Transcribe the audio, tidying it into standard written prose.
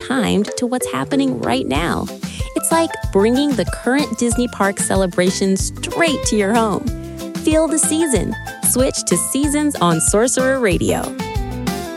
timed to what's happening right now. It's like bringing the current Disney Park celebration straight to your home. Feel the season. Switch to Seasons on Sorcerer Radio.